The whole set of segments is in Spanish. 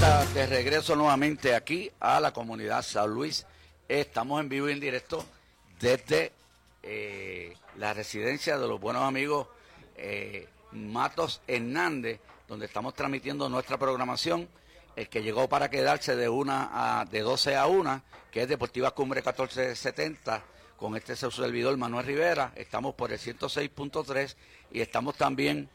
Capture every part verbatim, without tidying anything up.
vuelta de regreso nuevamente aquí a la comunidad San Luis. Estamos en vivo y en directo desde eh, la residencia de los buenos amigos eh, Matos Hernández, donde estamos transmitiendo nuestra programación, el que llegó para quedarse de una a, de doce a una, que es Deportiva Cumbre catorce setenta, con este su servidor Manuel Rivera. Estamos por el ciento seis punto tres y estamos también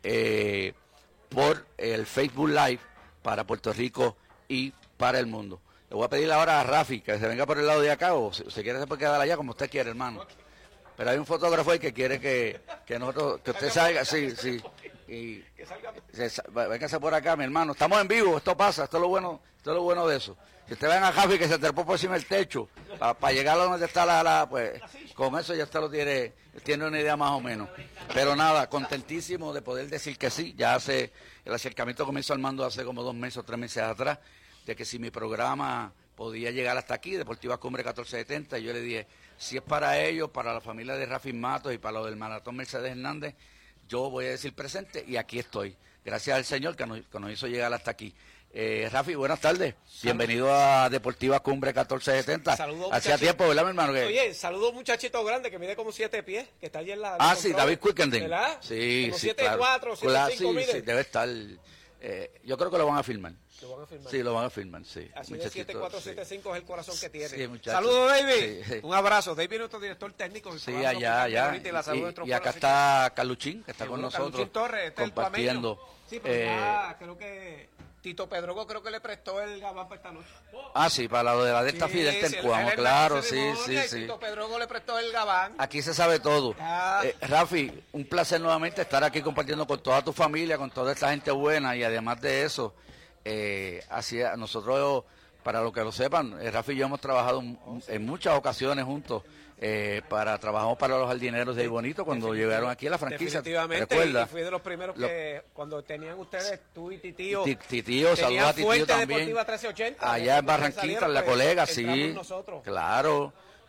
eh, por el Facebook Live para Puerto Rico y para el mundo. Le voy a pedir ahora a Rafi que se venga por el lado de acá, o si, si quiere se puede quedar allá como usted quiere, hermano. Pero hay un fotógrafo ahí que quiere que, que nosotros, que usted salga, sí, sí. Y se, véngase por acá, mi hermano. Estamos en vivo, esto pasa, esto es lo bueno, esto es lo bueno de eso. Si usted ven a Rafi que se trepó por encima del techo, para pa llegar a donde está la, la, pues, con eso ya usted lo tiene, tiene una idea más o menos. Pero nada, contentísimo de poder decir que sí. Ya hace, el acercamiento comenzó Armando hace como dos meses o tres meses atrás, de que si mi programa podía llegar hasta aquí, Deportiva Cumbre catorce setenta, y yo le dije, si es para ellos, para la familia de Rafi Matos y para lo del Maratón Mercedes Hernández, yo voy a decir presente y aquí estoy. Gracias al Señor que nos, que nos hizo llegar hasta aquí. Eh, Rafi, buenas tardes. Saludos. Bienvenido a Deportiva Cumbre catorce setenta. Saludos. Hacía tiempo, ¿verdad, mi hermano? Que... Oye, saludos muchachito grande que mide como siete pies, que está allí en la... Ah, sí, David Quickenden. ¿Verdad? Sí, como sí, siete claro. cuatro, siete cinco, sí, mide. sí, debe estar... Eh, yo creo que lo van a filmar. ¿Lo van a filmar? Sí, lo van a filmar, sí. Así de siete cuatro, siete cinco sí. Es el corazón que tiene. Sí, saludos, David. Sí, sí. Un abrazo. David es nuestro director técnico. Sí, allá, allá. Y, y, y acá está Carluchín, que está con nosotros. Carluchín Torres, este compartiendo. Sí, pero eh, ya, creo que Tito Pedrogo creo que le prestó el gabán para esta noche. Ah, sí, para lo de la de esta sí, Fidel sí, Tencuamo, claro, sí, sí, sí. Tito Pedrogo le prestó el gabán. Aquí se sabe todo. Ah. Eh, Rafi, un placer nuevamente estar aquí compartiendo con toda tu familia, con toda esta gente buena, y además de eso, eh, así nosotros, para los que lo sepan, eh, Rafi y yo hemos trabajado en muchas ocasiones juntos. Eh, para trabajamos para los jardineros de Ay Bonito cuando llegaron aquí a la franquicia. Definitivamente, ¿recuerda? Y fui de los primeros que lo, cuando tenían ustedes, tú y Titío, Titío, saludos a Titío también. trece ochenta, allá en Barranquita, la colega, sí, nosotros. Claro,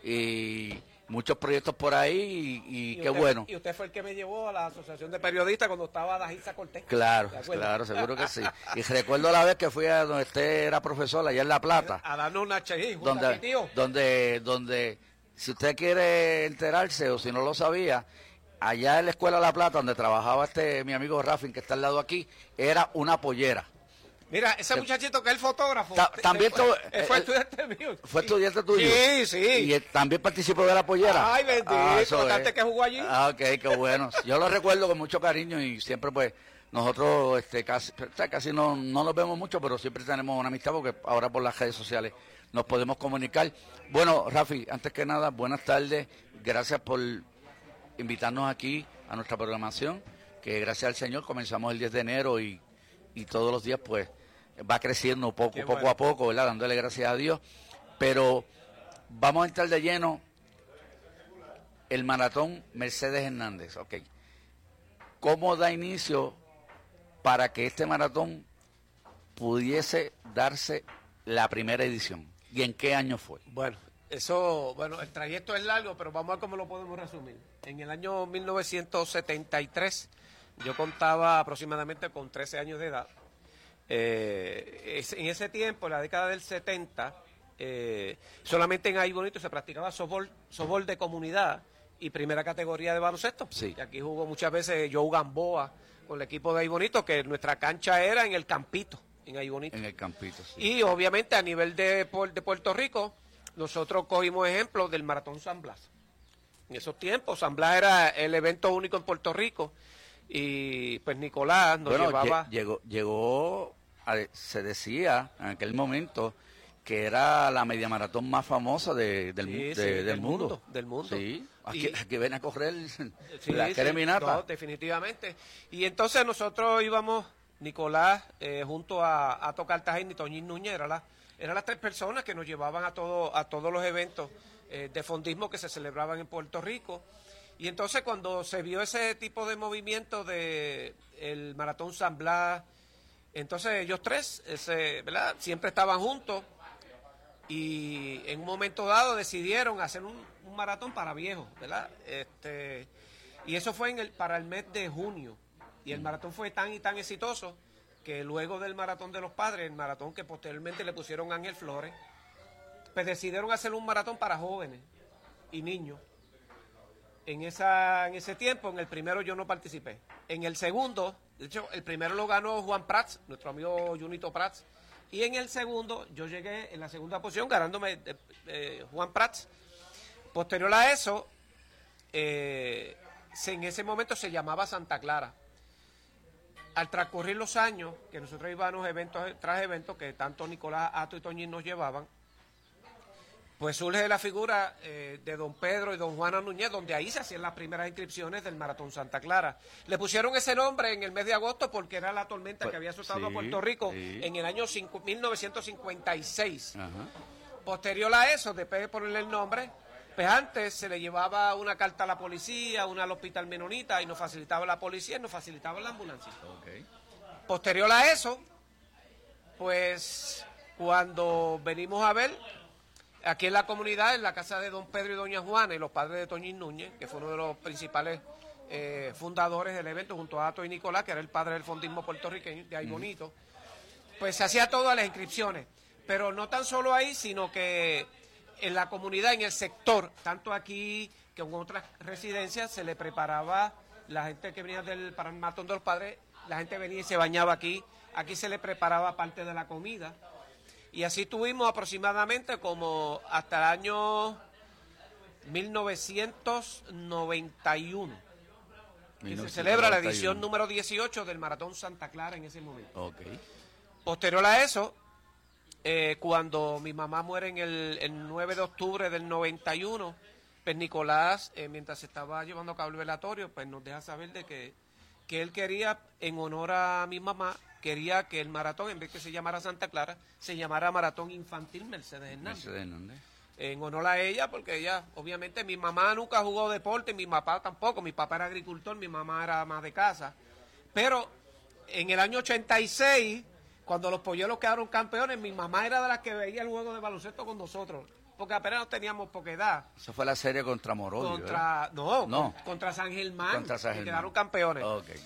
y muchos proyectos por ahí y, y, y qué usted, bueno. Y usted fue el que me llevó a la Asociación de Periodistas cuando estaba Dajisa Cortés. Claro, claro, seguro que sí. Y recuerdo la vez que fui a donde usted era profesor, allá en La Plata. A darnos una chejí, donde, a tío. donde, donde, si usted quiere enterarse o si no lo sabía, allá en la Escuela La Plata, donde trabajaba este mi amigo Rafin, que está al lado aquí, era una pollera. Mira, ese muchachito que es el fotógrafo, ta, también te, fue, te, fue estudiante mío. ¿Fue estudiante tuyo? Sí, sí. ¿Y él también participó de la pollera? Ay, bendito, ah, bastante que jugó allí. Ah, ok, qué bueno. Yo lo recuerdo con mucho cariño y siempre pues nosotros este casi, casi no, no nos vemos mucho, pero siempre tenemos una amistad porque ahora por las redes sociales nos podemos comunicar. Bueno, Rafi, antes que nada, buenas tardes. Gracias por invitarnos aquí a nuestra programación, que gracias al Señor comenzamos el diez de enero y, y todos los días pues va creciendo poco, Qué poco bueno. a poco, ¿verdad? Dándole gracias a Dios. Pero vamos a entrar de lleno el Maratón Mercedes Hernández, ok. ¿Cómo da inicio para que este maratón pudiese darse la primera edición? ¿Y en qué año fue? Bueno, eso, bueno, el trayecto es largo, pero vamos a ver cómo lo podemos resumir. En el año mil novecientos setenta y tres, yo contaba aproximadamente con trece años de edad. Eh, es, en ese tiempo, en la década del setenta, eh, solamente en Ay Bonito se practicaba softball, softball de comunidad y primera categoría de baloncesto. Sí. Y aquí jugó muchas veces Joe Gamboa con el equipo de Ay Bonito, que nuestra cancha era en el Campito. En Ay Bonito. En el Campito, sí. Y obviamente a nivel de, de Puerto Rico, nosotros cogimos ejemplos del Maratón San Blas. En esos tiempos, San Blas era el evento único en Puerto Rico. Y pues Nicolás nos bueno, llevaba... Llegó, llegó a, se decía en aquel momento que era la media maratón más famosa de, del, sí, de, sí, del, del mundo. mundo. Del mundo. Sí, aquí, y, aquí ven a correr sí, la sí, creminata. No, definitivamente. Y entonces nosotros íbamos... Nicolás, eh, junto a, a Tocar Tajín y Toñín Núñez, eran las, eran las tres personas que nos llevaban a, todo, a todos los eventos eh, de fondismo que se celebraban en Puerto Rico. Y entonces cuando se vio ese tipo de movimiento de el Maratón San Blas, entonces ellos tres, ese, ¿verdad? Siempre estaban juntos y en un momento dado decidieron hacer un, un maratón para viejos, ¿verdad? Este, y eso fue en el, para el mes de junio. Y el maratón fue tan y tan exitoso que luego del Maratón de los Padres, el maratón que posteriormente le pusieron Ángel Flores, pues decidieron hacer un maratón para jóvenes y niños. En, esa, en ese tiempo, en el primero yo no participé. En el segundo, de hecho, el primero lo ganó Juan Prats, nuestro amigo Junito Prats, y en el segundo yo llegué en la segunda posición ganándome eh, eh, Juan Prats. Posterior a eso, eh, se, en ese momento se llamaba Santa Clara. Al transcurrir los años, que nosotros íbamos eventos tras eventos, que tanto Nicolás Ato y Toñín nos llevaban, pues surge la figura eh, de don Pedro y don Juana Núñez, donde ahí se hacían las primeras inscripciones del Maratón Santa Clara. Le pusieron ese nombre en el mes de agosto porque era la tormenta pues, que había azotado sí, a Puerto Rico sí. en el año cinco, mil novecientos cincuenta y seis. Ajá. Posterior a eso, después de ponerle el nombre, pues antes se le llevaba una carta a la policía, una al hospital Menonita, y nos facilitaba la policía y nos facilitaba la ambulancia. Okay. Posterior a eso, pues cuando venimos a ver, aquí en la comunidad, en la casa de don Pedro y doña Juana y los padres de Toñín Núñez, que fue uno de los principales eh, fundadores del evento, junto a Ato y Nicolás, que era el padre del fondismo puertorriqueño, de ahí bonito, pues se hacía todas las inscripciones. Pero no tan solo ahí, sino que en la comunidad, en el sector, tanto aquí que en otras residencias, se le preparaba, la gente que venía del para el Maratón de los Padres, la gente venía y se bañaba aquí, aquí se le preparaba parte de la comida. Y así tuvimos aproximadamente como hasta el año mil novecientos noventa y uno, que se celebra la edición número dieciocho del Maratón Santa Clara en ese momento. Okay. Posterior a eso, eh, cuando mi mamá muere en el, el nueve de octubre del noventa y uno, pues Nicolás, eh, mientras se estaba llevando a cabo el velatorio, pues nos deja saber de que, que él quería, en honor a mi mamá, quería que el maratón, en vez que se llamara Santa Clara, se llamara Maratón Infantil Mercedes Hernández. Mercedes Hernández. En honor a ella, porque ella, obviamente, mi mamá nunca jugó deporte, mi papá tampoco, mi papá era agricultor, mi mamá era más de casa. Pero en el año ochenta y seis, cuando los polluelos quedaron campeones, mi mamá era de las que veía el juego de baloncesto con nosotros, porque apenas no teníamos poca edad. Eso fue la serie contra Morodio, contra, no, no, con, contra San Germán, contra San Germán. Que quedaron campeones. Okay.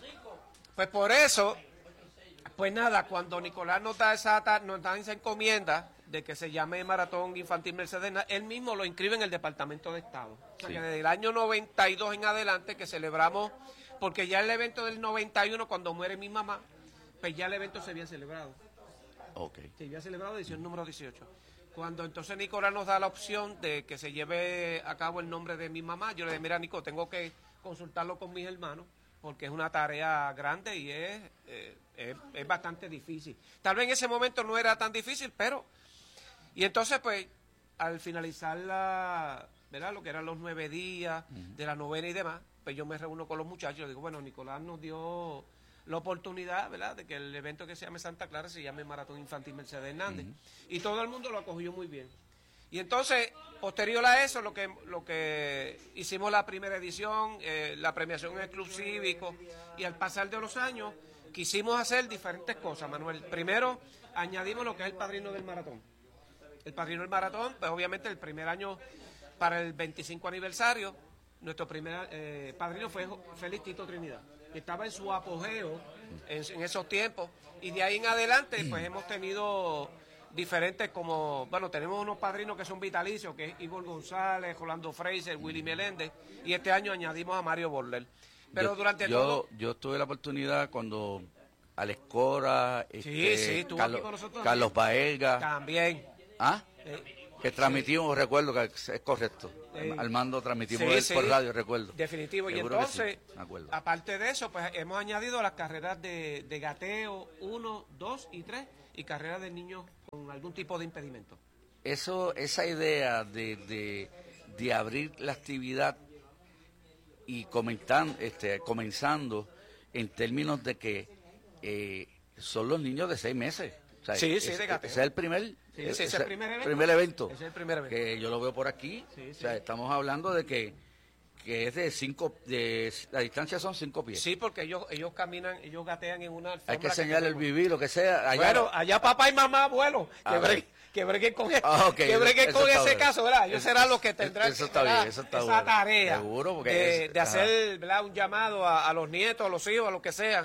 Pues por eso... Pues nada, cuando Nicolás nos da esa, nos da esa encomienda de que se llame Maratón Infantil Mercedes, él mismo lo inscribe en el Departamento de Estado. O sea, sí. que desde el año noventa y dos en adelante que celebramos, porque ya el evento del noventa y uno, cuando muere mi mamá, pues ya el evento se había celebrado. Ok. Se había celebrado edición número dieciocho. Cuando entonces Nicolás nos da la opción de que se lleve a cabo el nombre de mi mamá, yo le dije, mira, Nico, tengo que consultarlo con mis hermanos, porque es una tarea grande y es, eh, es, es bastante difícil. Tal vez en ese momento no era tan difícil, pero... Y entonces, pues, al finalizar la, ¿verdad? Lo que eran los nueve días uh-huh. de la novena y demás, pues yo me reúno con los muchachos y digo, bueno, Nicolás nos dio la oportunidad, ¿verdad?, de que el evento que se llame Santa Clara se llame Maratón Infantil Mercedes Hernández. Uh-huh. Y todo el mundo lo acogió muy bien. Y entonces, posterior a eso, lo que lo que hicimos la primera edición, eh, la premiación en el Club Cívico, y al pasar de los años, quisimos hacer diferentes cosas, Manuel. Primero, añadimos lo que es el padrino del maratón. El padrino del maratón, pues obviamente el primer año, para el veinticinco aniversario, nuestro primer eh, padrino fue Félix Tito Trinidad, que estaba en su apogeo en, en esos tiempos, y de ahí en adelante, pues hemos tenido... diferentes como, bueno, tenemos unos padrinos que son vitalicios, que es Igor González, Rolando Fraser, Willy Meléndez, y este año añadimos a Mario Borler. Pero yo, durante yo, todo... Yo tuve la oportunidad cuando Alex Cora, sí, este, sí, estuvo Carlos, aquí con nosotros Carlos Baelga. También. ¿Ah? Eh, que transmitimos, sí. recuerdo que es correcto. Eh, Armando transmitimos sí, sí, por radio, recuerdo. Definitivo. Seguro y entonces, sí, aparte de eso, pues hemos añadido las carreras de, de gateo uno, dos y tres, y carreras de niños con algún tipo de impedimento. Eso, esa idea de, de, de abrir la actividad y comentan, este, comenzando en términos de que eh, son los niños de seis meses. O sea, sí, sí, es, de gateo. Ese es el primer, sí, ese es el primer evento. primer evento. Ese es el primer evento. Que yo lo veo por aquí. Sí, sí. O sea, estamos hablando de que que es de cinco, de la distancia son cinco pies. Sí, porque ellos ellos caminan, ellos gatean en una alfombra. Hay que señalar el vivir, lo que sea. Allá bueno, allá papá y mamá, abuelo, que breguen, que breguen con, ah, okay. que breguen con ese bien. Caso, ¿verdad? Ellos serán los que tendrán eso está bien, eso está esa bueno. tarea Seguro, porque de, es, de hacer, ¿verdad?, un llamado a, a los nietos, a los hijos, a lo que sea,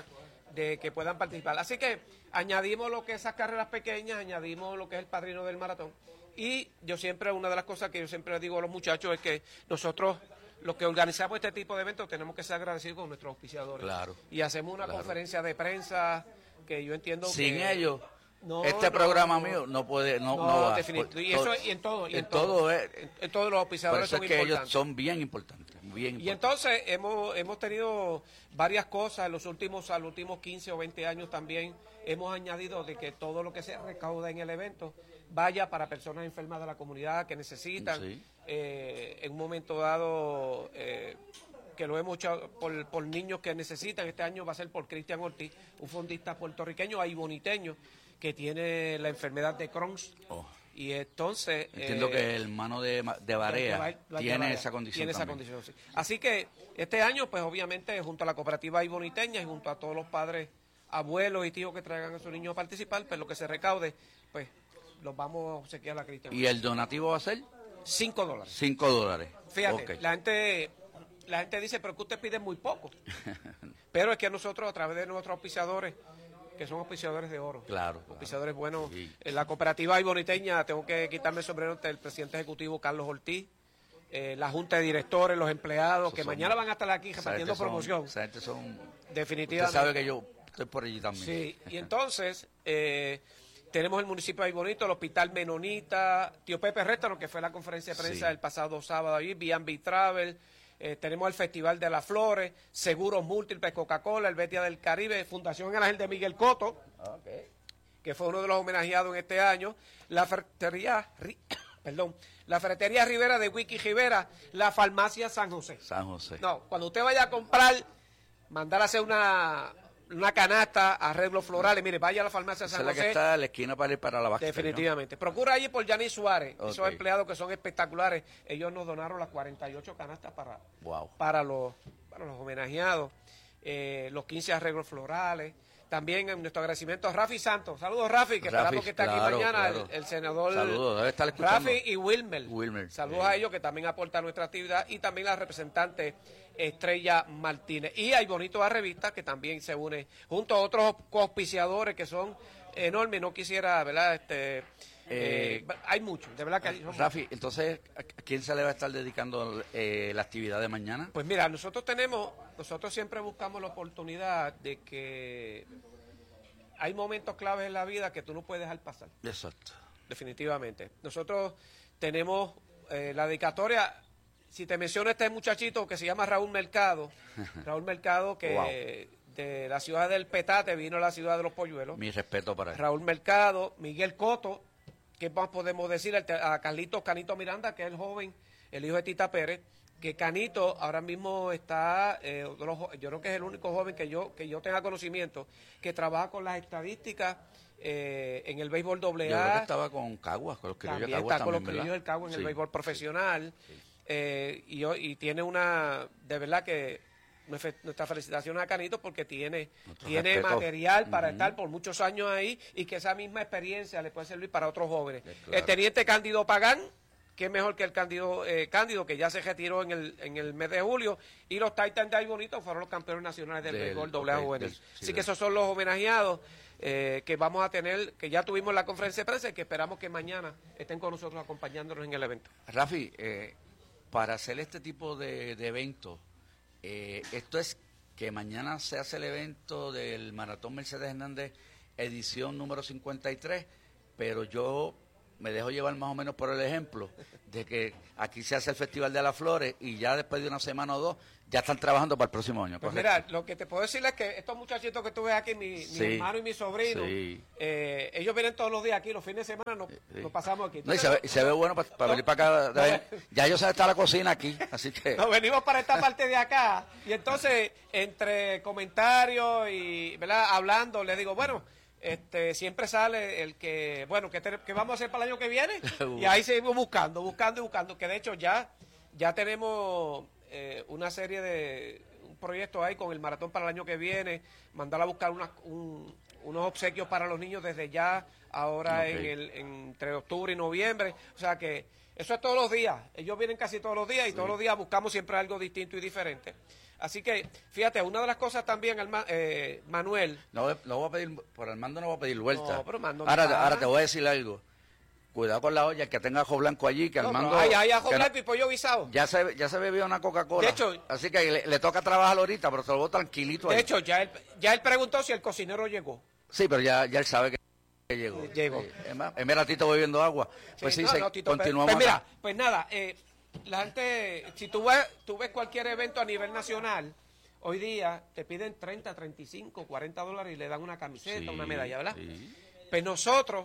de que puedan participar. Así que añadimos lo que es esas carreras pequeñas, añadimos lo que es el padrino del maratón. Y yo siempre, una de las cosas que yo siempre les digo a los muchachos es que nosotros, los que organizamos este tipo de eventos, tenemos que ser agradecidos con nuestros auspiciadores. Claro. Y hacemos una claro. conferencia de prensa que yo entiendo Sin que... ellos, no, este no, programa no, mío no puede, no, no, no va. definitivamente. Y eso y en todo, y en, en todo, todo es, en, en todos los por auspiciadores eso son es que importantes. ellos son bien importantes, bien importantes. Y entonces hemos hemos tenido varias cosas en los últimos, a los últimos quince o veinte años también hemos añadido de que todo lo que se recauda en el evento vaya para personas enfermas de la comunidad que necesitan, Sí. eh, en un momento dado, eh, que lo hemos hecho por, por niños que necesitan. Este año va a ser por Cristian Ortiz, un fondista puertorriqueño, ahí boniteño, que tiene la enfermedad de Crohn. Oh. Y entonces... Entiendo eh, que el hermano de, Ma- de Barea la- la- tiene Barea esa condición tiene esa también. condición, sí. Así que este año, pues obviamente, junto a la cooperativa Iboniteña y junto a todos los padres, abuelos y tíos que traigan a sus niños a participar, pues lo que se recaude, pues los vamos a obsequiar a la Cristian. ¿Y el donativo va a ser? Cinco dólares. Cinco dólares. Fíjate, Ok. la gente la gente dice, pero que usted pide muy poco. Pero es que nosotros, a través de nuestros auspiciadores, que son auspiciadores de oro, Claro, claro. auspiciadores buenos, Sí. en la cooperativa Iboniteña, tengo que quitarme el sombrero ante el presidente ejecutivo Carlos Ortiz, eh, la junta de directores, los empleados, Esos que son- mañana van a estar aquí Esa repartiendo gente son- promoción. Esa gente son... Definitivamente. Usted sabe que yo estoy por allí también. Sí, y entonces eh, tenemos el municipio de Aybonito, el Hospital Menonita, Tío Pepe Réstano, que fue la conferencia de prensa Sí. el pasado sábado ahí, B and B Travel, eh, tenemos el Festival de las Flores, Seguros Múltiples, Coca-Cola, el Betia del Caribe, Fundación El Ángel de Miguel Coto, que fue uno de los homenajeados en este año, la ferretería, Ri- perdón, la ferretería Rivera de Wiki Rivera, la farmacia San José. San José. No, cuando usted vaya a comprar, mandar a hacer una, una canasta, arreglos florales, mire, vaya a la farmacia Esa San es la que José. está en la esquina para ir para la Baxter, ¿no? Definitivamente. Procura allí por Yanis Suárez, esos Ok. empleados que son espectaculares. Ellos nos donaron las cuarenta y ocho canastas para, Wow. para, los, para los homenajeados, eh, los quince arreglos florales. También en nuestro agradecimiento a Rafi Santos. Saludos, Rafi, que Rafi, esperamos que esté claro, aquí mañana, claro. el, el senador Saludos, debe estar escuchando. Rafi y Wilmer. Wilmer. Saludos Sí. a ellos que también aportan a nuestra actividad y también la representante Estrella Martínez. Y hay Bonito a Revista que también se une junto a otros auspiciadores que son enormes. No quisiera, ¿verdad? Este, eh, Eh, hay muchos, de verdad que hay. son Rafi, entonces, ¿a quién se le va a estar dedicando eh, la actividad de mañana? Pues mira, nosotros tenemos, nosotros siempre buscamos la oportunidad de que hay momentos claves en la vida que tú no puedes dejar pasar, Exacto. definitivamente. Nosotros tenemos eh, la dedicatoria, si te menciono este muchachito que se llama Raúl Mercado, Raúl Mercado que de la ciudad del Petate vino a la ciudad de los Polluelos, Mi respeto para él. Raúl Mercado, Miguel Coto, ¿qué más podemos decir? El te- A Carlitos Canito Miranda, que es el joven, el hijo de Tita Pérez, que Canito ahora mismo está, eh, uno de los jo- yo creo que es el único joven que yo que yo tenga conocimiento, que trabaja con las estadísticas eh, en el béisbol doble Yo creo que A, estaba con Caguas, con los criollos de también Caguas está con los también, criollos ¿verdad? del Cabo en el Sí. béisbol profesional, eh, y, yo- y tiene una, de verdad que nuestra nuestra felicitación a Canito porque tiene, Nuestro tiene respeto. material para Ujú. estar por muchos años ahí y que esa misma experiencia le puede servir para otros jóvenes. Claro. El teniente Cándido Pagán, que es mejor que el Cándido, eh, Cándido, que ya se retiró en el, en el mes de julio, y los Titans de Ay Bonito fueron los campeones nacionales del, Del- béisbol doble A ok, juvenil. del- sí, Así del- que esos son los homenajeados eh, que vamos a tener, que ya tuvimos la conferencia de prensa y que esperamos que mañana estén con nosotros acompañándonos en el evento. Rafi, eh, para hacer este tipo de, de eventos, eh, esto es que mañana se hace el evento del Maratón Mercedes Hernández, edición número cincuenta y tres, pero yo me dejo llevar más o menos por el ejemplo de que aquí se hace el Festival de las Flores y ya después de una semana o dos ya están trabajando para el próximo año. Pues ¿correcto? mira, lo que te puedo decir es que estos muchachitos que tú ves aquí, mi, mi Sí, hermano y mi sobrino, sí. eh, ellos vienen todos los días aquí, los fines de semana nos, Sí. nos pasamos aquí. No, y se ve, y se ve bueno para venir para acá. de- Ya yo sé está la cocina aquí, así que... Nos venimos para esta parte de acá y entonces entre comentarios y verdad hablando le digo, bueno, este siempre sale el que, bueno, ¿qué, te- qué vamos a hacer para el año que viene? Y ahí seguimos buscando, buscando y buscando, que de hecho ya, ya tenemos eh, una serie de, un proyecto ahí con el maratón para el año que viene, mandar a buscar unas- un- unos obsequios para los niños desde ya, ahora Ok. en el, entre octubre y noviembre, o sea que eso es todos los días. Ellos vienen casi todos los días y todos los días buscamos siempre algo distinto y diferente. Así que, fíjate, una de las cosas también, Alma, eh, Manuel... No, no voy a pedir, por Armando no voy a pedir vuelta. No, pero Armando no ahora, está. ahora te voy a decir algo. Cuidado con la olla, que tenga ajo blanco allí, que No, Armando... pero hay, hay ajo que no- blanco y pollo guisado. ya se, ya se bebió una Coca-Cola. De hecho- así que le, le toca trabajar ahorita, pero se lo voy tranquilito De ahí. hecho, ya él, ya él preguntó si el cocinero llegó. Sí, pero ya, ya él sabe que, que llegó. Llegó. Sí, es más, es mera Tito bebiendo agua. Pues sí, no, se- no, Tito, continuamos pues, pues acá. mira, pues nada, eh, la gente, si tú ves, tú ves cualquier evento a nivel nacional, hoy día te piden treinta, treinta y cinco, cuarenta dólares y le dan una camiseta, Sí, una medalla, ¿verdad? sí. Pues nosotros,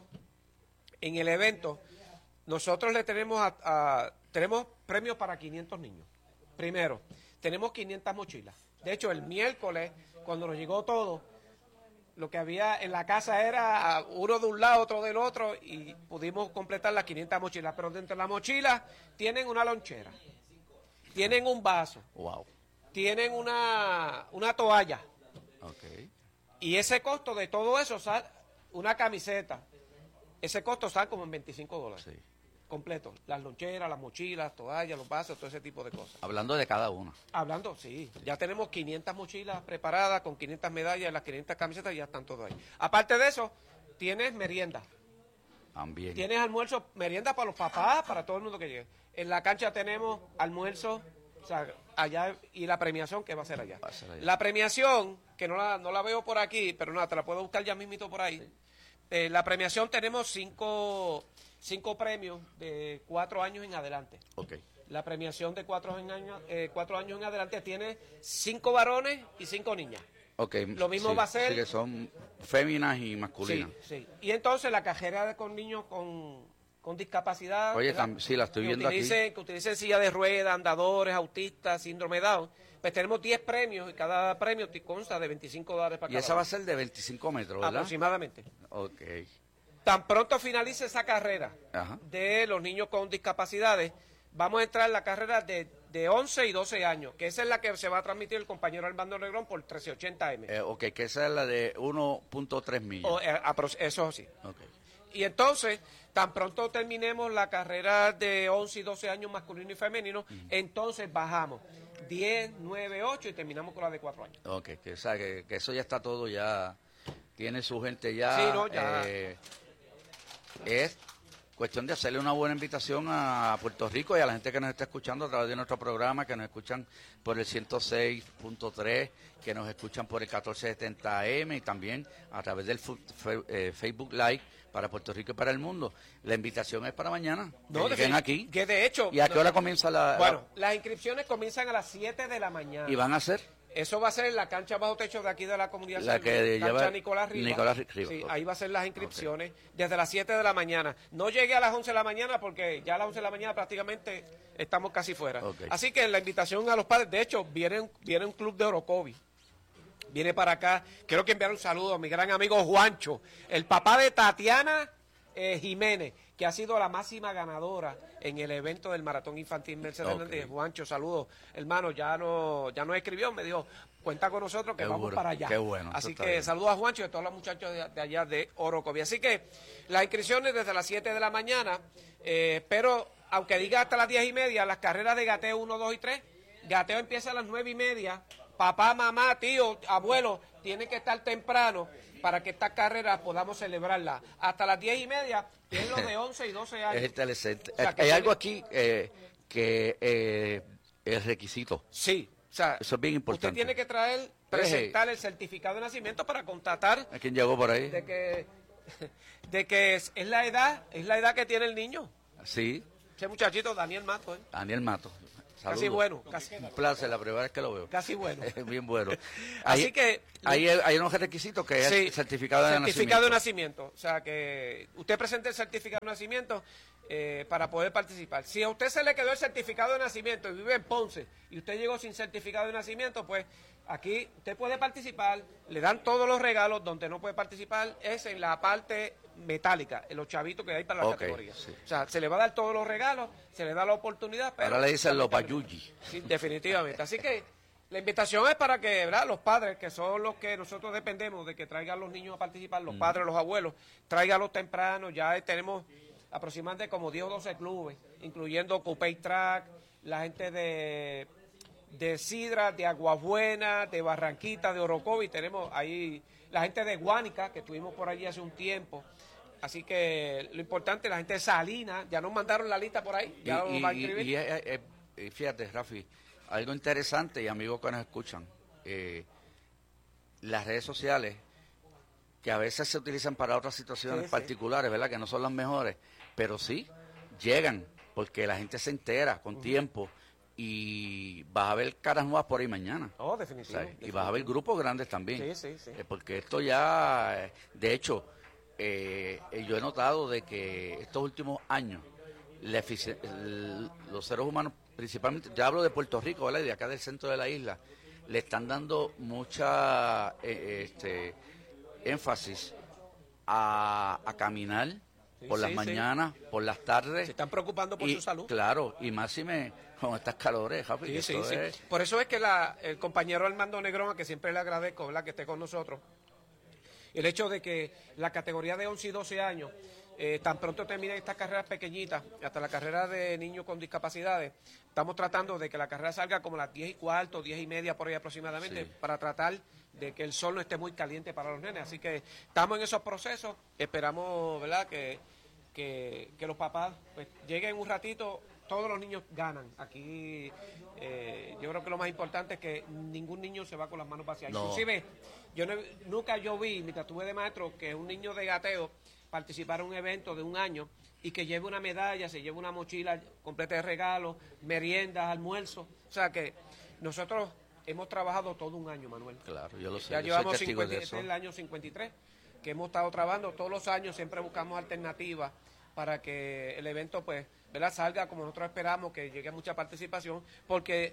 en el evento, nosotros le tenemos a, a- tenemos premios para quinientos niños. Primero, tenemos quinientas mochilas. De hecho, el miércoles, cuando nos llegó todo, lo que había en la casa era uno de un lado, otro del otro, y pudimos completar las quinientas mochilas. Pero dentro de las mochilas tienen una lonchera, tienen un vaso, Wow. tienen una, una toalla. Ok. Y ese costo de todo eso, sal- una camiseta, ese costo sale como en veinticinco dólares. Sí. Completo. Las loncheras, las mochilas, toallas, los vasos, todo ese tipo de cosas. Hablando de cada una. Hablando, sí, ya tenemos quinientas mochilas preparadas con quinientas medallas, las quinientas camisetas ya están todo ahí. Aparte de eso, tienes merienda, También. tienes almuerzo, merienda para los papás, para todo el mundo que llegue. En la cancha tenemos almuerzo, o sea, allá, y la premiación que va a ser allá. Va a ser allá. La premiación, que no la, no la veo por aquí, pero nada, te la puedo buscar ya mismito por ahí. Eh, la premiación tenemos cinco, cinco premios de cuatro años en adelante. Ok. La premiación de cuatro, en años, eh, cuatro años en adelante tiene cinco varones y cinco niñas. Ok. Lo mismo sí, va a ser- sí, que son féminas y Sí, masculinas. sí. Y entonces la cajera de- con niños con, con discapacidad. Oye, ¿verdad? tam- sí, la estoy que viendo aquí. utilicen, Que utilicen silla de ruedas, andadores, autistas, síndrome Down. Pues tenemos diez premios y cada premio te consta de veinticinco dólares para Y cada esa va a uno. ser de veinticinco metros, ¿verdad? Aproximadamente. Ok. Tan pronto finalice esa carrera Ajá. de los niños con discapacidades, vamos a entrar en la carrera de, de once y doce años, que esa es la que se va a transmitir el compañero Armando Negrón por trece ochenta eme. Eh, ok, que esa es la de uno punto tres millas. O, eh, apro- eso sí. Ok. Y entonces, tan pronto terminemos la carrera de once y doce años masculino y femenino, entonces bajamos diez, nueve, ocho y terminamos con la de cuatro años. Ok, que, o sea, que, que eso ya está todo ya, tiene su gente ya. Sí, no, ya. eh, es cuestión de hacerle una buena invitación a Puerto Rico y a la gente que nos está escuchando a través de nuestro programa, que nos escuchan por el ciento seis punto tres, que nos escuchan por el catorce setenta A M y también a través del fu- fe- eh, Facebook Live para Puerto Rico y para el mundo. La invitación es para mañana. No, que lleguen defini- aquí. Que de hecho. ¿Y a qué no- hora comienza la...? Bueno, las inscripciones comienzan a las siete de la mañana. ¿Y van a hacer? Eso va a ser en la cancha bajo techo de aquí de la comunidad. La San que Luis, lleva cancha Nicolás Rivas. Nicolás Rivas, Sí, ok. ahí va a ser las inscripciones desde las siete de la mañana. No llegué a las once de la mañana porque ya a las once de la mañana prácticamente estamos casi fuera. Ok. Así que la invitación a los padres, de hecho, viene, viene un club de Orocovi. Viene para acá. Quiero que enviar un saludo a mi gran amigo Juancho, el papá de Tatiana eh, Jiménez, que ha sido la máxima ganadora en el evento del Maratón Infantil Mercedes Ok. Hernández. Juancho, saludos. Hermano, ya no, ya nos escribió, me dijo, cuenta con nosotros que vamos Seguro. para allá. Qué bueno, eso Así está que bien. saludos a Juancho y a todos los muchachos de, de allá de Orocovi. Así que las inscripciones desde las siete de la mañana, eh, pero aunque diga hasta las diez y media, las carreras de gateo uno, dos y tres, gateo empieza a las nueve y media. Papá, mamá, tío, abuelo, tienen que estar temprano para que estas carreras podamos celebrarlas. Hasta las diez y media, tienen los de once y doce años. Es interesante. O sea, que Hay tiene- algo aquí eh, que eh, es requisito. Sí, o sea, Eso es bien importante. usted tiene que traer, presentar el certificado de nacimiento para constatar ¿A quién llegó por ahí? de que, de que es, es la edad, es la edad que tiene el niño. Sí, Ese muchachito, Daniel Mato, ¿eh? Daniel Mato. Casi Saludos. bueno, casi, Un placer, la primera vez que lo veo. casi bueno. Es bien bueno. Así Ahí- que- Ahí hay, hay unos requisitos que es Sí, el certificado de certificado de nacimiento. nacimiento. O sea, que usted presente el certificado de nacimiento eh, para poder participar. Si a usted se le quedó el certificado de nacimiento y vive en Ponce y usted llegó sin certificado de nacimiento, pues aquí usted puede participar, le dan todos los regalos. Donde no puede participar es en la parte metálica, en los chavitos que hay para la Ok, categoría. sí. O sea, se le va a dar todos los regalos, se le da la oportunidad. Pero Ahora le dicen los lamentablemente- payuyi. Sí, definitivamente. Así que la invitación es para que, ¿verdad?, los padres, que son los que nosotros dependemos de que traigan los niños a participar, los padres, los abuelos, tráiganlos temprano. Ya tenemos aproximadamente como diez o doce clubes, incluyendo Coupé Track, la gente de, de Sidra, de Aguabuena, de Barranquita, de Orocovi, tenemos ahí la gente de Guánica, que estuvimos por allí hace un tiempo. Así que lo importante, la gente de Salinas, ya nos mandaron la lista por ahí, ya y, lo va a y, escribir. y, y, y, y fíjate, Rafi, algo interesante, y amigos que nos escuchan, eh, las redes sociales, que a veces se utilizan para otras situaciones sí, particulares, sí. ¿verdad? Que no son las mejores, pero sí, llegan, porque la gente se entera con uh-huh. tiempo, y vas a ver caras nuevas por ahí mañana. Oh, definitivo, ¿sabes? definitivo. Y vas a ver grupos grandes también. Sí, sí, sí. Eh, porque esto ya, de hecho, eh, yo he notado de que estos últimos años, la efici- el, los seres humanos, principalmente, ya hablo de Puerto Rico, ¿verdad? Y de acá del centro de la isla, le están dando mucha eh, este, énfasis a, a caminar sí, por las sí, mañanas, sí. por las tardes. Se están preocupando por y, su salud. Claro, y más si me, con estas calores, Javi. Sí, sí, sí. Es... Por eso es que la, el compañero Armando Negrón, a que siempre le agradezco, ¿verdad?, que esté con nosotros, el hecho de que la categoría de once y doce años, eh, tan pronto terminen estas carreras pequeñitas, hasta la carrera de niños con discapacidades, estamos tratando de que la carrera salga como a las diez y cuarto, diez y media por ahí aproximadamente, sí. para tratar de que el sol no esté muy caliente para los nenes. Así que estamos en esos procesos, esperamos, ¿verdad?, que, que, que los papás pues, lleguen un ratito. Todos los niños ganan. Aquí eh, yo creo que lo más importante es que ningún niño se va con las manos vacías. No. Inclusive, yo no, nunca yo vi, mientras estuve de maestro, que un niño de gateo participara en un evento de un año y que lleve una medalla, se lleve una mochila completa de regalos, meriendas, almuerzos. O sea que nosotros hemos trabajado todo un año, Manuel. Claro, yo lo sé. Ya yo llevamos soy cincuenta, de este es el año cincuenta y tres, que hemos estado trabajando todos los años, siempre buscamos alternativas para que el evento, pues, ¿verdad?, salga como nosotros esperamos, que llegue mucha participación, porque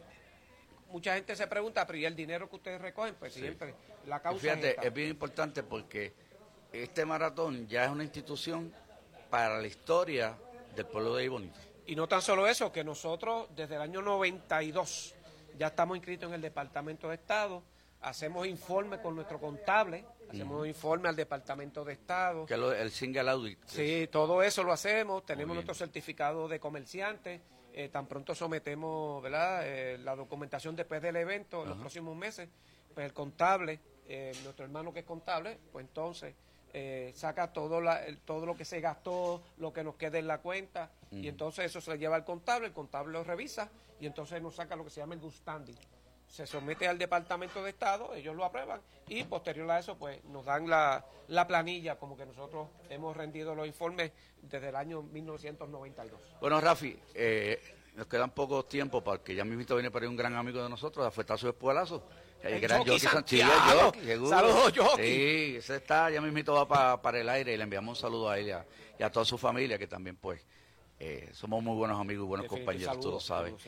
mucha gente se pregunta, pero ¿y el dinero que ustedes recogen? Pues sí. siempre, la causa Fíjate, es esta. Es bien importante porque este maratón ya es una institución para la historia del pueblo de Bonito. Y no tan solo eso, que nosotros desde el año noventa y dos ya estamos inscritos en el Departamento de Estado, hacemos informes con nuestro contable, hacemos uh-huh. informe al Departamento de Estado. Que es lo, el single audit. Sí, todo eso lo hacemos, tenemos nuestro certificado de comerciante, eh, tan pronto sometemos, ¿verdad?, eh, la documentación después del evento, uh-huh. en los próximos meses, pues el contable, eh, nuestro hermano que es contable, pues entonces eh, saca todo, la, el, todo lo que se gastó, lo que nos quede en la cuenta, uh-huh. y entonces eso se lleva al contable, el contable lo revisa, y entonces nos saca lo que se llama el good standing. Se somete al Departamento de Estado, ellos lo aprueban y posterior a eso pues nos dan la, la planilla, como que nosotros hemos rendido los informes desde el año mil novecientos noventa y dos. Bueno, Rafi, eh, nos quedan pocos tiempos porque ya mismo viene por ahí un gran amigo de nosotros, Afetazo Espuelazo. El, el gran Jockey Santiago. Saludos, Jockey. Sí, ese está, ya mismo va para, para el aire y le enviamos un saludo a él y a, y a toda su familia, que también pues eh, somos muy buenos amigos y buenos compañeros, saludos, tú lo sabes. Saludos, sí.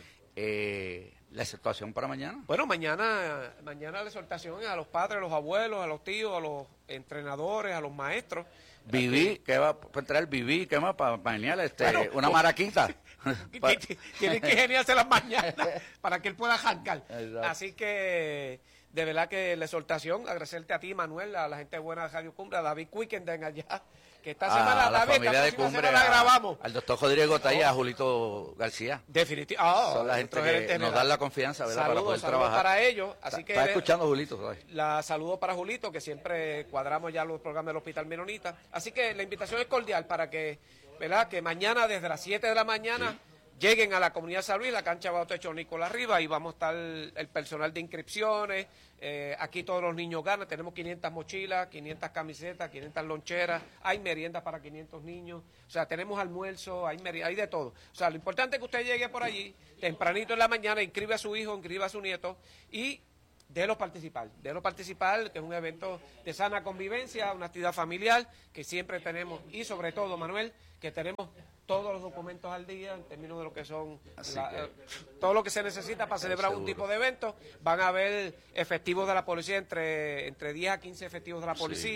Eh, ¿La exhortación para mañana? Bueno, mañana mañana la exhortación es a los padres, a los abuelos, a los tíos, a los entrenadores, a los maestros. Viví, que va a entrar Viví, ¿qué más? Para pa genial, este, bueno, una maraquita. Tienen que geniarse las mañanas para que él pueda jancar. Así que, de verdad que la exhortación, agradecerte a ti, Manuel, a la gente buena de Radio Cumbre, a David Quickenden allá, que esta semana, a la David, familia esta de Cumbre, semana a, grabamos. Al doctor Rodrigo Gotay, oh. a Julito García. Definitivamente. Oh, son la gente que nos dan la confianza, ¿verdad? Saludos, para poder saludos trabajar. para ellos. Así está, que está escuchando Julito, ¿sabes? La saludo para Julito, que siempre cuadramos ya los programas del Hospital Menonita. Así que la invitación es cordial para que, ¿verdad?, que mañana desde las siete de la mañana sí. lleguen a la comunidad San Luis, la cancha bajo techo Nicolás Rivas, y vamos a estar el, el personal de inscripciones. Eh, aquí todos los niños ganan, tenemos quinientas mochilas, quinientas camisetas, quinientas loncheras, hay meriendas para quinientos niños, o sea, tenemos almuerzo, hay, hay de todo. O sea, lo importante es que usted llegue por allí, tempranito en la mañana, inscribe a su hijo, inscribe a su nieto y déjelo participar, déjelo participar, que es un evento de sana convivencia, una actividad familiar que siempre tenemos, y sobre todo, Manuel, que tenemos todos los documentos al día en términos de lo que son la, que, eh, todo lo que se necesita para celebrar seguro. Un tipo de evento. Van a haber efectivos de la policía, entre entre diez a quince efectivos de la policía, sí.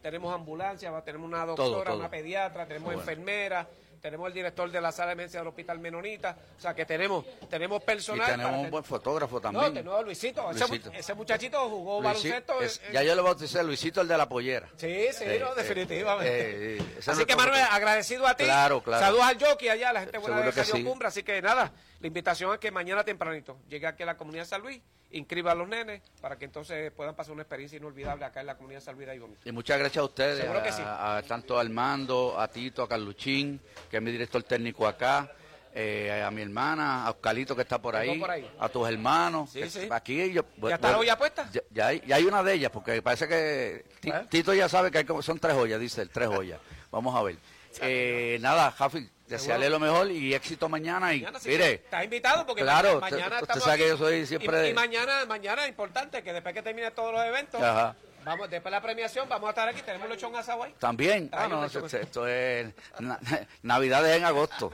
tenemos ambulancia, va, tenemos una Todo, doctora, todo. una pediatra, tenemos Bueno. enfermera, tenemos el director de la sala de emergencia del Hospital Menonita, o sea que tenemos tenemos Y personal. tenemos para un ten- buen fotógrafo No, también. tenemos a Luisito, ese, Luisito. mu- ese muchachito jugó Luisi- baloncesto. es- en- ya yo le bauticé Luisito, el de la pollera. Sí, sí, Eh, no, eh, definitivamente. eh, eh, ese es así que nuestro Manuel, fotógrafo. agradecido a ti. Claro, claro. Saludos al jockey allá, la gente buena Seguro de que Cayo sí. Cumbre. Así que nada, la invitación es que mañana tempranito llegue aquí a la comunidad de San Luis, inscriba a los nenes para que entonces puedan pasar una experiencia inolvidable acá en la comunidad de San Luis de Ibonito. Y muchas gracias a ustedes, Seguro a, que sí. a- a tanto a Armando, a Tito, a Carluchín, que es mi director técnico acá, eh, a mi hermana, a Oscarito que está por Tengo ahí, por ahí. a tus hermanos. Sí, que sí. Aquí yo, ¿Ya está la olla puesta? Ya, ya hay, ya hay una de ellas, porque parece que Ti- ¿Eh? Tito ya sabe que hay como, son tres ollas, dice él, tres ollas. Vamos a ver. Eh, nada, Jafi, desearle lo mejor y éxito mañana. Y Mañana sí, mire, estás invitado porque claro, mañana, usted- mañana usted estamos sabe que aquí. yo soy siempre- Y, y mañana, mañana es importante que después que termine todos los eventos, Ajá. vamos, después de la premiación, vamos a estar aquí, tenemos lechón asado ahí. también, ah, Ay, no, un esto, beso. esto es na- Navidades en agosto.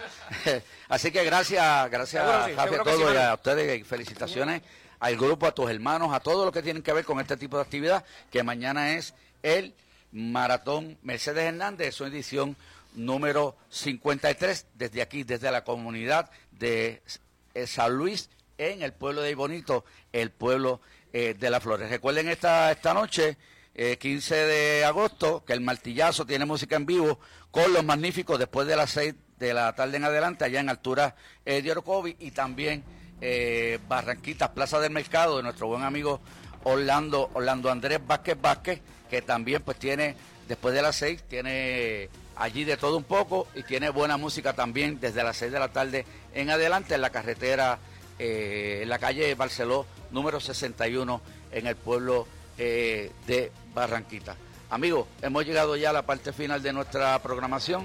Así que gracias, gracias Seguro sí, Javi, a seguro que todos sí, y a Manuel. ustedes, y felicitaciones al grupo, a tus hermanos, a todos los que tienen que ver con este tipo de actividad, que mañana es el Maratón Mercedes Hernández, su edición número cincuenta y tres, desde aquí, desde la comunidad de eh, San Luis, en el pueblo de Ibonito, el pueblo eh, de Las Flores. Recuerden esta, esta noche, eh, quince de agosto, que el Martillazo tiene música en vivo con los magníficos después de las seis de la tarde en adelante, allá en altura eh, de Orocovi, y también eh, Barranquitas, Plaza del Mercado, de nuestro buen amigo Orlando, Orlando Andrés Vázquez Vázquez, que también pues tiene, después de las seis, tiene allí de todo un poco y tiene buena música también desde las seis de la tarde en adelante en la carretera, eh, en la calle Barceló, número sesenta y uno, en el pueblo eh, de Barranquita. Amigos, hemos llegado ya a la parte final de nuestra programación.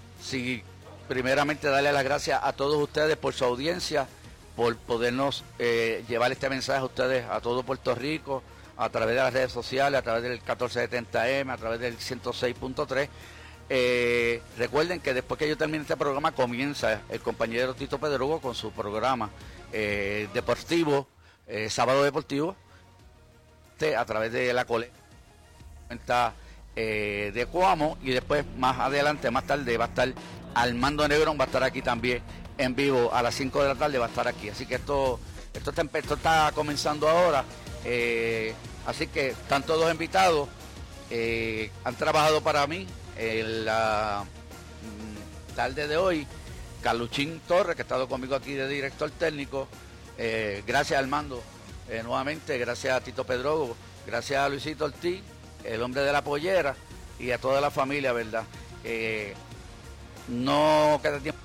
Sí, primeramente darle las gracias a todos ustedes por su audiencia, por podernos eh, llevar este mensaje a ustedes, a todo Puerto Rico, a través de las redes sociales, a través del catorce setenta eme, a través del ciento seis punto tres. Eh, recuerden que después que yo termine este programa comienza el compañero Tito Pedrogo con su programa eh, deportivo, eh, Sábado Deportivo, te- a través de la cuenta eh, de Coamo, y después más adelante, más tarde, va a estar Armando Negrón, va a estar aquí también en vivo a las cinco de la tarde, va a estar aquí. Así que esto, esto, está, empe- esto está comenzando ahora, eh, así que están todos invitados. Eh, han trabajado para mí en la mm, tarde de hoy Carluchín Torres, que ha estado conmigo aquí de director técnico. Eh, gracias Armando, eh, nuevamente, gracias a Tito Pedrogo, gracias a Luisito Ortiz, el hombre de la pollera, y a toda la familia, ¿verdad? Eh, no queda tiempo